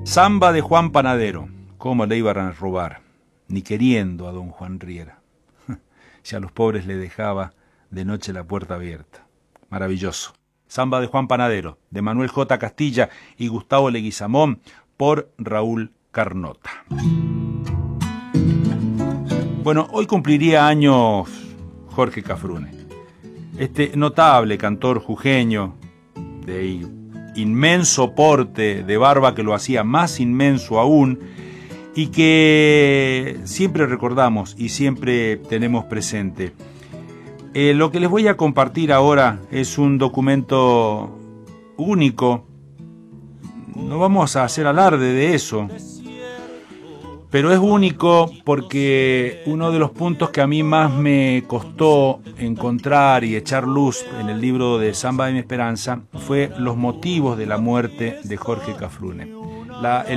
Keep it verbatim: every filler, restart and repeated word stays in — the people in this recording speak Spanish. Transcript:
Samba de Juan Panadero. ¿Cómo le iban a robar? Ni queriendo a don Juan Riera. Si a los pobres le dejaba de noche la puerta abierta. Maravilloso. Samba de Juan Panadero, de Manuel J. Castilla y Gustavo Leguizamón, por Raúl Carnota. Bueno, hoy cumpliría años Jorge Cafrune, este notable cantor jujeño de inmenso porte de barba que lo hacía más inmenso aún y que siempre recordamos y siempre tenemos presente. Eh, lo que les voy a compartir ahora es un documento único. No vamos a hacer alarde de eso, pero es único porque uno de los puntos que a mí más me costó encontrar y echar luz en el libro de Samba de mi Esperanza fue los motivos de la muerte de Jorge Cafrune. La,